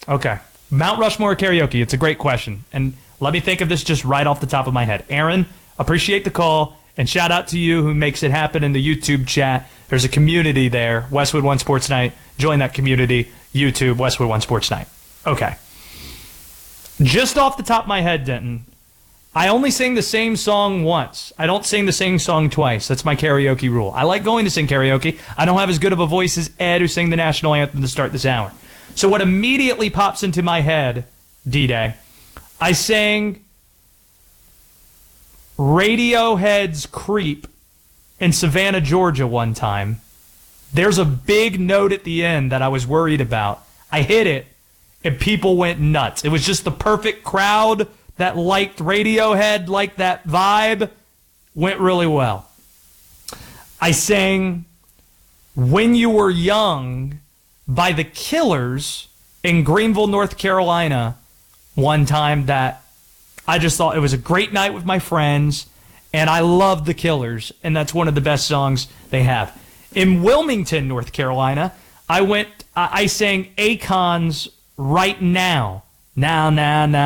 Okay. Mount Rushmore karaoke. It's a great question. And let me think of this just right off the top of my head. Aaron, appreciate the call. And shout out to you who makes it happen in the YouTube chat. There's a community there, Westwood One Sports Night. Join that community, YouTube, Westwood One Sports Night. Okay. Just off the top of my head, Denton, I only sing the same song once. I don't sing the same song twice. That's my karaoke rule. I like going to sing karaoke. I don't have as good of a voice as Ed, who sang the national anthem to start this hour. So what immediately pops into my head, D-Day, I sang Radiohead's Creep in Savannah, Georgia one time. There's a big note at the end that I was worried about. I hit it, and people went nuts. It was just the perfect crowd that liked Radiohead, liked that vibe. Went really well. I sang When You Were Young by The Killers in Greenville, North Carolina one time that I just thought it was a great night with my friends, and I love The Killers, and that's one of the best songs they have. In Wilmington, North Carolina, I sang Akon's Right Now. Now, now, now.